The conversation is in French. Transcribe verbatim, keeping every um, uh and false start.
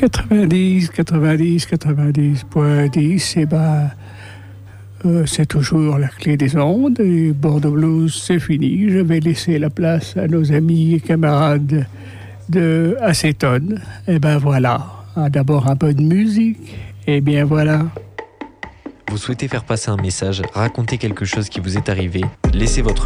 quatre-vingt-dix, quatre-vingt-dix, quatre-vingt-dix point dix, et ben, euh, c'est toujours la clé des ondes. Et Bordeaux Blues, c'est fini. Je vais laisser la place à nos amis et camarades de Acétone. Et ben voilà. Ah, d'abord un peu de musique, et bien voilà. Vous souhaitez faire passer un message, raconter quelque chose qui vous est arrivé, laissez votre